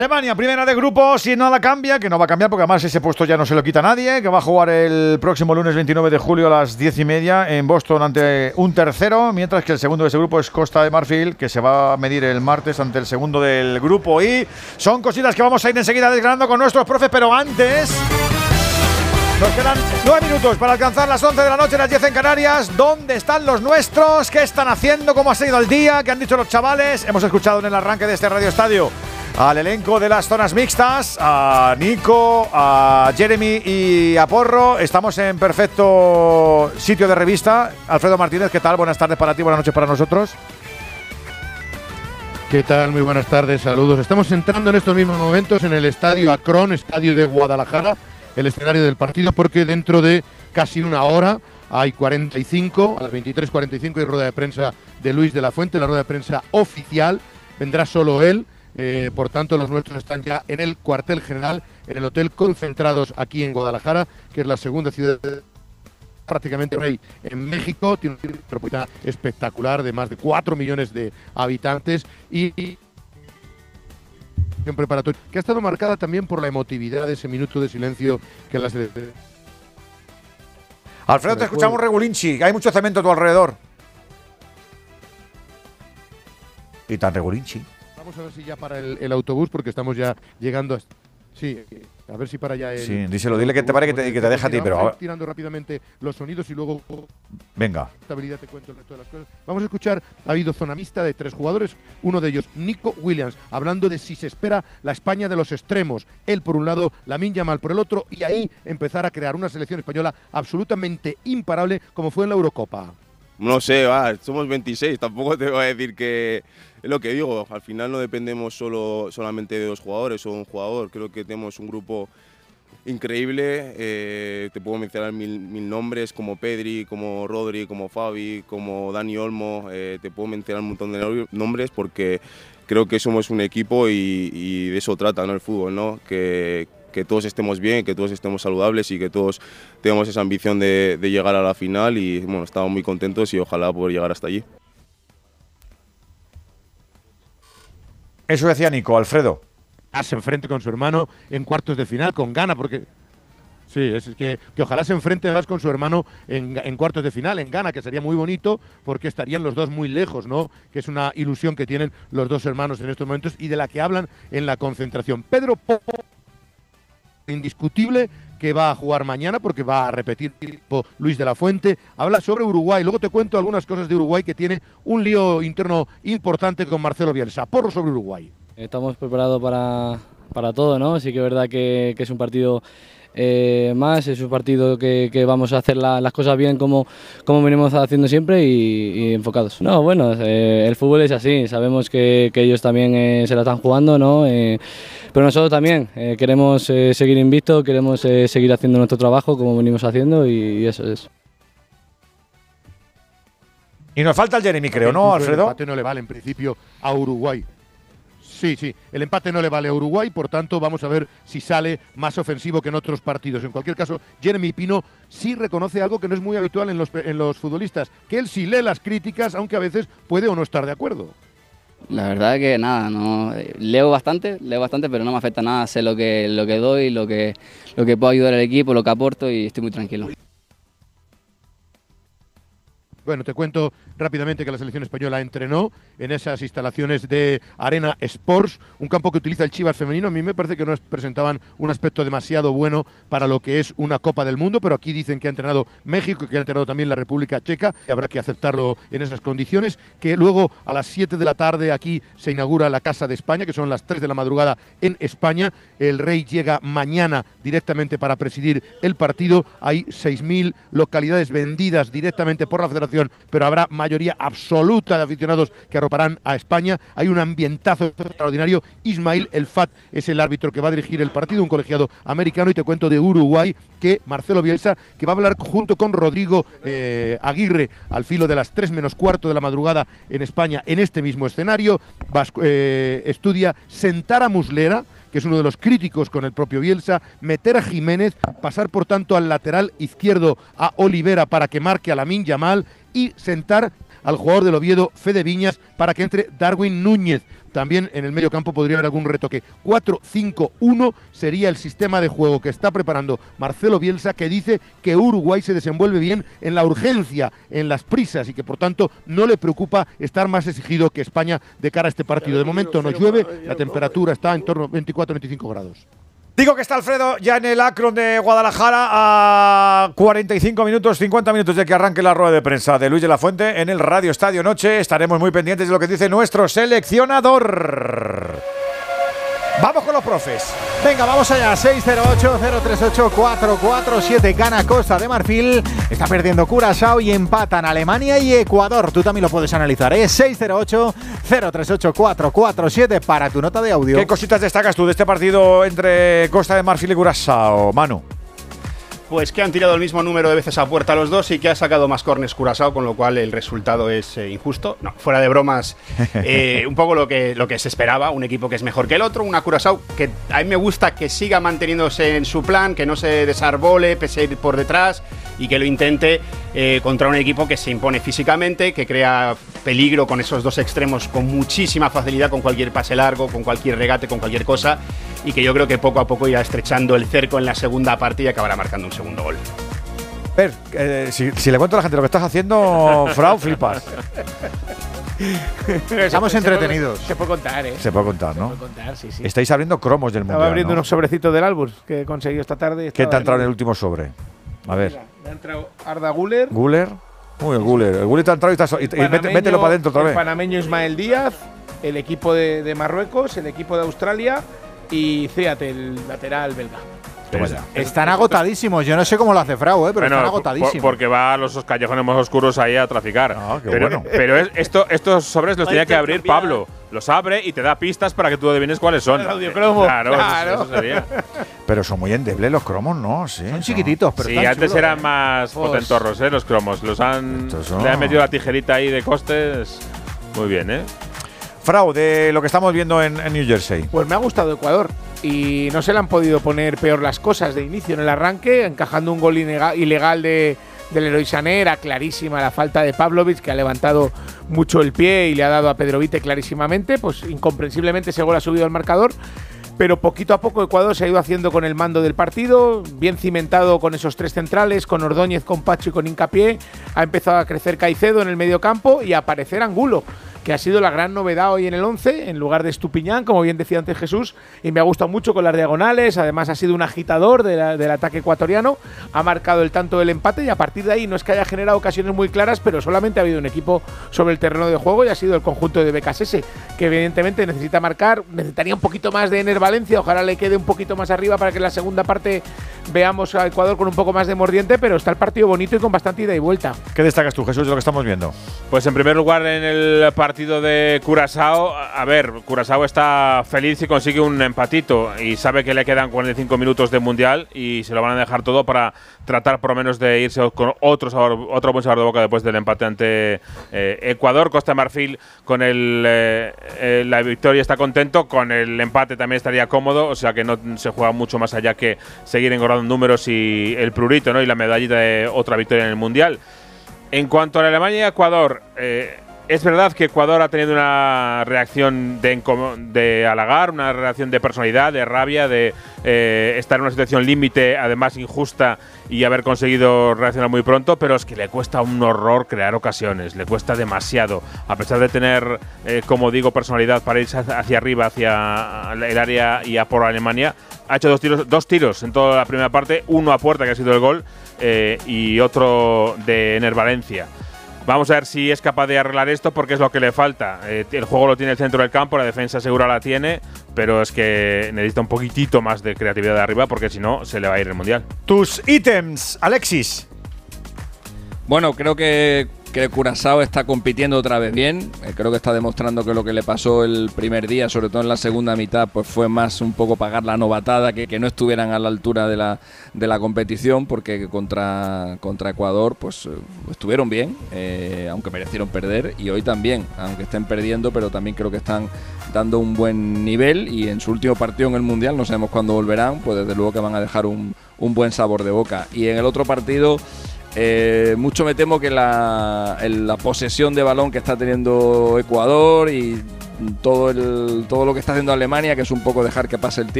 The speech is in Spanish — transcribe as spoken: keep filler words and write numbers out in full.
Alemania, primera de grupo, si nada cambia, que no va a cambiar porque además ese puesto ya no se lo quita nadie, que va a jugar el próximo lunes veintinueve de julio a las diez y media en Boston ante un tercero, mientras que el segundo de ese grupo es Costa de Marfil, que se va a medir el martes ante el segundo del grupo. Y son cositas que vamos a ir enseguida desgranando con nuestros profes, pero antes nos quedan nueve minutos para alcanzar las once de la noche, las diez en Canarias. ¿Dónde están los nuestros? ¿Qué están haciendo? ¿Cómo ha sido el día? ¿Qué han dicho los chavales? Hemos escuchado en el arranque de este Radio Estadio al elenco de las zonas mixtas, a Nico, a Jeremy y a Porro. Estamos en perfecto sitio de revista. Alfredo Martínez, ¿qué tal? Buenas tardes para ti, buenas noches para nosotros. ¿Qué tal? Muy buenas tardes, saludos. Estamos entrando en estos mismos momentos en el Estadio Akron, estadio de Guadalajara, el escenario del partido, porque dentro de casi una hora hay cuarenta y cinco, a las veintitrés cuarenta y cinco hay rueda de prensa de Luis de la Fuente, la rueda de prensa oficial. Vendrá solo él. Eh, por tanto, los nuestros están ya en el cuartel general, en el hotel Concentrados aquí en Guadalajara, que es la segunda ciudad prácticamente rey en México. Tiene una metropolitana espectacular de más de cuatro millones de habitantes y, y preparatoria, que ha estado marcada también por la emotividad de ese minuto de silencio que las de... Alfredo, te escuchamos regulinchi, hay mucho cemento a tu alrededor. Y tan regulinchi. Vamos a ver si ya para el, el autobús, porque estamos ya llegando a... Sí, a ver si para ya el... Sí, díselo, dile que te pare que te, que te deja a ti, pero... Vamos a ir tirando rápidamente los sonidos y luego... Venga. Estabilidad, te cuento el resto de las cosas. Vamos a escuchar, ha habido zona mixta de tres jugadores, uno de ellos, Nico Williams, hablando de si se espera la España de los extremos. Él por un lado, Lamine Yamal por el otro, y ahí empezar a crear una selección española absolutamente imparable, como fue en la Eurocopa. No sé, va, somos veintiséis, tampoco te voy a decir que es lo que digo, al final no dependemos solo, solamente de dos jugadores o un jugador, creo que tenemos un grupo increíble, eh, te puedo mencionar mil, mil nombres como Pedri, como Rodri, como Fabi, como Dani Olmo, eh, te puedo mencionar un montón de nombres porque creo que somos un equipo y, y de eso trata, ¿no? El fútbol, ¿no? Que, que todos estemos bien, que todos estemos saludables y que todos tengamos esa ambición de, de llegar a la final y bueno, estamos muy contentos y ojalá poder llegar hasta allí. Eso decía Nico, Alfredo. Se enfrente con su hermano en cuartos de final, con gana, porque... Sí, es que, que ojalá se enfrente más con su hermano en, en cuartos de final, en Ghana, que sería muy bonito, porque estarían los dos muy lejos, ¿no? Que es una ilusión que tienen los dos hermanos en estos momentos y de la que hablan en la concentración. Pedro Po, indiscutible, que va a jugar mañana porque va a repetir Luis de la Fuente, habla sobre Uruguay. Luego te cuento algunas cosas de Uruguay, que tiene un lío interno importante con Marcelo Bielsa. Porro sobre Uruguay. Estamos preparados para, para todo, ¿no? Sí que es verdad que, que es un partido eh, más, es un partido que, que vamos a hacer la, las cosas bien como, como venimos haciendo siempre y, y enfocados. No, bueno, eh, el fútbol es así, sabemos que, que ellos también eh, se la están jugando, ¿no? Eh, pero nosotros también eh, queremos eh, seguir invicto, queremos eh, seguir haciendo nuestro trabajo como venimos haciendo y, y eso es. Y nos falta el Jeremy, creo, ¿no, Alfredo? El empate no le vale en principio a Uruguay. Sí, sí, el empate no le vale a Uruguay, por tanto vamos a ver si sale más ofensivo que en otros partidos. En cualquier caso, Jeremy Pino sí reconoce algo que no es muy habitual en los, en los futbolistas, que él sí lee las críticas, aunque a veces puede o no estar de acuerdo. La verdad que nada, no leo bastante, leo bastante, pero no me afecta nada, sé lo que, lo que doy, lo que, lo que puedo ayudar al equipo, lo que aporto y estoy muy tranquilo. Bueno, te cuento rápidamente que la selección española entrenó en esas instalaciones de Arena Sports, un campo que utiliza el Chivas femenino. A mí me parece que no presentaban un aspecto demasiado bueno para lo que es una Copa del Mundo, pero aquí dicen que ha entrenado México, que ha entrenado también la República Checa, y habrá que aceptarlo en esas condiciones, que luego a las siete de la tarde aquí se inaugura la Casa de España, que son las tres de la madrugada en España. El Rey llega mañana directamente para presidir el partido. Hay seis mil localidades vendidas directamente por la Federación, pero habrá mayoría absoluta de aficionados que arroparán a España. Hay un ambientazo extraordinario. Ismail El Fat es el árbitro que va a dirigir el partido, un colegiado americano. Y te cuento de Uruguay que Marcelo Bielsa, que va a hablar junto con Rodrigo eh, Aguirre al filo de las tres menos cuarto de la madrugada en España, en este mismo escenario, va, eh, estudia sentar a Muslera, que es uno de los críticos con el propio Bielsa, meter a Jiménez, pasar por tanto al lateral izquierdo a Olivera para que marque a Lamine Yamal y sentar al jugador del Oviedo, Fede Viñas, para que entre Darwin Núñez. También en el medio campo podría haber algún retoque. cuatro cinco uno sería el sistema de juego que está preparando Marcelo Bielsa, que dice que Uruguay se desenvuelve bien en la urgencia, en las prisas, y que por tanto no le preocupa estar más exigido que España de cara a este partido. De momento no llueve, la temperatura está en torno a veinticuatro a veinticinco grados. Digo que está Alfredo ya en el Akron de Guadalajara a cuarenta y cinco minutos, cincuenta minutos de que arranque la rueda de prensa de Luis de la Fuente en el Radio Estadio Noche. Estaremos muy pendientes de lo que dice nuestro seleccionador. Vamos con los profes. Venga, vamos allá. seis cero ocho, cero tres ocho, cuatro cuatro siete. Gana Costa de Marfil. Está perdiendo Curazao y empatan Alemania y Ecuador. Tú también lo puedes analizar, ¿eh? seis cero ocho, cero tres ocho, cuatro cuatro siete para tu nota de audio. ¿Qué cositas destacas tú de este partido entre Costa de Marfil y Curazao, Manu? Pues que han tirado el mismo número de veces a puerta los dos y que ha sacado más córners Curazao, con lo cual el resultado es eh, injusto. No, fuera de bromas, eh, un poco lo que, lo que se esperaba, un equipo que es mejor que el otro, una Curazao que a mí me gusta que siga manteniéndose en su plan, que no se desarbole, pese a ir por detrás y que lo intente eh, contra un equipo que se impone físicamente, que crea peligro con esos dos extremos con muchísima facilidad, con cualquier pase largo, con cualquier regate, con cualquier cosa, y que yo creo que poco a poco irá estrechando el cerco en la segunda parte y acabará marcando un segundo gol. A ver, eh, si, si le cuento a la gente lo que estás haciendo, Frau, flipas. Estamos entretenidos. Se puede contar, ¿eh? Se puede contar, ¿no? Se puede contar, sí, sí. Estáis abriendo cromos del Estaba mundial, abriendo ¿no? unos sobrecitos del Albus que he conseguido esta tarde. ¿Qué te ha entrado en el último sobre? A ver. Mira, me ha entrado Arda Güler. ¿Guler? Uy, el Guler. El Guler te ha entrado y, estás, y, y mete, mételo para adentro otra el vez. panameño Ismael Díaz, el equipo de, de Marruecos, el equipo de Australia y Céate, el lateral belga. Toma ya. Están agotadísimos. Yo no sé cómo lo hace Frau, ¿eh? Pero bueno, están agotadísimos. Por, porque va a los callejones más oscuros ahí a traficar. Ah, qué pero bueno. pero es, esto, estos sobres los tenía que abrir Pablo. Los abre y te da pistas para que tú adivines cuáles son. El audiocromo. Claro, Claro. Eso, eso sería. Pero son muy endebles los cromos, ¿no? Sí, Son no. chiquititos, pero Sí, están antes chulos, eran ¿eh? más Pues- potentorros, ¿eh? Los cromos. Los han. Estos son- Le han metido la tijerita ahí de costes. Muy bien, ¿eh? Frau, de lo que estamos viendo en, en New Jersey. Pues me ha gustado Ecuador y no se le han podido poner peor las cosas de inicio en el arranque, encajando un gol inega- ilegal de, del Leroy Sané. Era clarísima la falta de Pavlovic, que ha levantado mucho el pie y le ha dado a Pedro Vite clarísimamente. Pues incomprensiblemente ese gol ha subido al marcador. Pero poquito a poco Ecuador se ha ido haciendo con el mando del partido, bien cimentado con esos tres centrales, con Ordóñez, con Pacho y con Hincapié. Ha empezado a crecer Caicedo en el medio campo y a aparecer Angulo, que ha sido la gran novedad hoy en el once, en lugar de Estupiñán, como bien decía antes Jesús, y me ha gustado mucho con las diagonales. Además ha sido un agitador de la, del ataque ecuatoriano, ha marcado el tanto del empate y a partir de ahí no es que haya generado ocasiones muy claras, pero solamente ha habido un equipo sobre el terreno de juego y ha sido el conjunto de B K S S, que evidentemente necesita marcar, necesitaría un poquito más de Ener Valencia, ojalá le quede un poquito más arriba para que en la segunda parte veamos a Ecuador con un poco más de mordiente, pero está el partido bonito y con bastante ida y vuelta. ¿Qué destacas tú, Jesús, de lo que estamos viendo? Pues en primer lugar, en el partido de Curazao, a ver, Curazao está feliz y consigue un empatito y sabe que le quedan cuarenta y cinco minutos de mundial y se lo van a dejar todo para tratar por lo menos de irse con otro sabor, otro buen sabor de boca después del empate ante eh, Ecuador. Costa de Marfil con el, eh, eh, la victoria está contento, con el empate también estaría cómodo, o sea que no se juega mucho más allá que seguir engordando números y el prurito, ¿no? Y la medallita de otra victoria en el mundial. En cuanto a la Alemania y Ecuador, eh, es verdad que Ecuador ha tenido una reacción de, de halagar, una reacción de personalidad, de rabia, de eh, estar en una situación límite, además injusta, y haber conseguido reaccionar muy pronto, pero es que le cuesta un horror crear ocasiones, le cuesta demasiado. A pesar de tener, eh, como digo, personalidad para irse hacia arriba, hacia el área y a por Alemania, ha hecho dos tiros, dos tiros en toda la primera parte, uno a puerta, que ha sido el gol, eh, y otro de Ener Valencia. Vamos a ver si es capaz de arreglar esto, porque es lo que le falta. Eh, el juego lo tiene el centro del campo, la defensa segura la tiene, pero es que necesita un poquitito más de creatividad de arriba, porque si no, se le va a ir el Mundial. Tus ítems, Alexis. Bueno, creo que, que Curazao está compitiendo otra vez bien. Eh, creo que está demostrando que lo que le pasó el primer día, sobre todo en la segunda mitad, pues fue más un poco pagar la novatada, que, que no estuvieran a la altura de la, de la competición, porque contra, contra Ecuador pues estuvieron bien, eh, aunque merecieron perder, y hoy también, aunque estén perdiendo, pero también creo que están dando un buen nivel, y en su último partido en el Mundial, no sabemos cuándo volverán, pues desde luego que van a dejar un, un buen sabor de boca. Y en el otro partido, Eh, mucho me temo que la, el, la posesión de balón que está teniendo Ecuador y todo, el, todo lo que está haciendo Alemania, que es un poco dejar que pase el tiempo,